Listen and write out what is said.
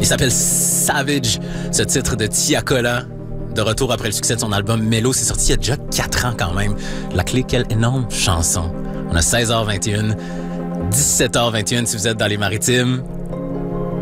s'appelle Savage, ce titre de Tiakola. De retour après le succès de son album Mellow, c'est sorti il y a déjà 4 ans quand même. La clé, quelle énorme chanson. On a 16h21, 17h21 si vous êtes dans les maritimes.